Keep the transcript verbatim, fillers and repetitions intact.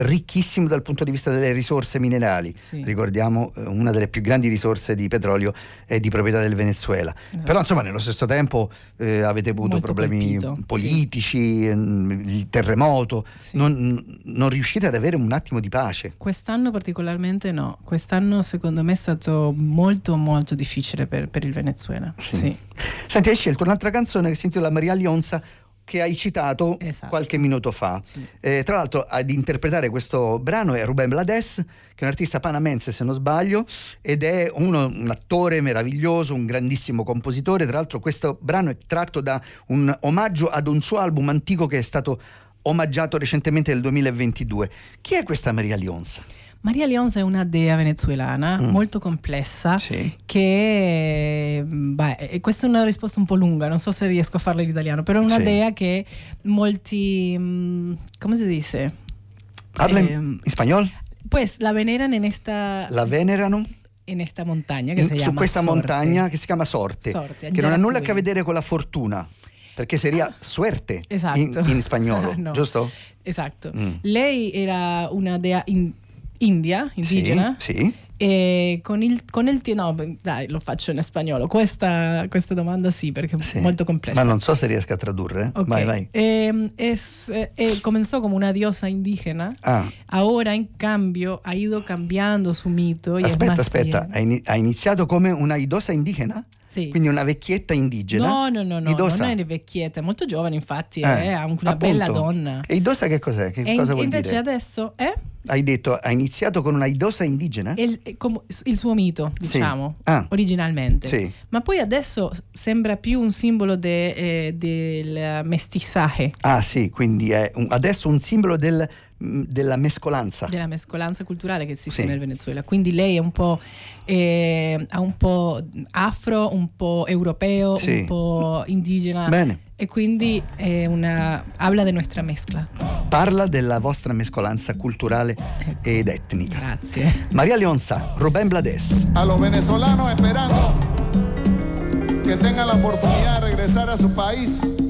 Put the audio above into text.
ricchissimo dal punto di vista delle risorse minerali. Sì. Ricordiamo, eh, una delle più grandi risorse di petrolio è di proprietà del Venezuela. Esatto. Però insomma nello stesso tempo eh, avete avuto Molto problemi colpito, politici, sì. ehm, il terremoto, Sì. non, non riuscite ad avere un attimo di pace. Quest'anno particolarmente no, quest'anno secondo me è stato molto molto difficile per, per il Venezuela. Sì. Sì. Senti, hai scelto un'altra canzone che si intitola Maria Leonza, che hai citato Esatto. qualche minuto fa. Sì. Eh, tra l'altro ad interpretare questo brano è Rubén Blades, che è un artista panamense se non sbaglio, ed è uno, un attore meraviglioso, un grandissimo compositore. Tra l'altro questo brano è tratto da un omaggio ad un suo album antico che è stato omaggiato recentemente nel duemilaventidue. Chi è questa Maria Leonza? Maria Leonza è una dea venezuelana Mm. molto complessa, Sì. che beh, questa è una risposta un po' lunga, non so se riesco a farla in italiano, però è una Sì. dea che molti, mm, come si dice? Habla in, Ehm, in spagnolo? Pues la veneran en esta, La venerano en esta montaña che in- si su chiama questa Sorte. montagna che si chiama Sorte, Sorte, che non ha nulla a Angela che vedere con la fortuna, perché seria suerte Esatto. in, in spagnolo, No. giusto? Esatto. Mm. Lei era una dea in- india, indigena. Sì, sì. E con il, con il ti- no, beh, dai, lo faccio in spagnolo. Questa, questa domanda sì, perché Sì. è molto complessa. Ma non so se riesco a tradurre. Ok. Vai, vai. Eh, es, eh, eh, comenzó como una diosa indígena. Ah, Ahora, en cambio, ha ido cambiando su mito. Y es aspetta, más aspetta. bien- Ha, ini- ha iniziato come una idosa indigena? Sì. Quindi una vecchietta indigena? No, no, no, no, Idosa. non è vecchietta, è molto giovane, infatti, Eh, è anche una appunto. bella donna. E idosa che cos'è? Che E cosa in- vuol invece dire? adesso è Hai detto, ha iniziato con una idosa indigena? il, è come il suo mito, Sì. diciamo, Ah. originalmente. Sì. Ma poi adesso sembra più un simbolo de- eh, del mestizaje, Ah sì, quindi è un- adesso un simbolo del, mh, della mescolanza. della mescolanza culturale che esiste Sì. nel Venezuela. Quindi lei è un po' eh, ha un po' afro, un po' europeo, Sì. un po' indigena. Bene. E quindi è una habla de nuestra mezcla. Parla della vostra mescolanza culturale ed etnica. Grazie. María Leonza, Rubén Blades. A los venezolanos esperando que tengan la oportunidad de regresar a su país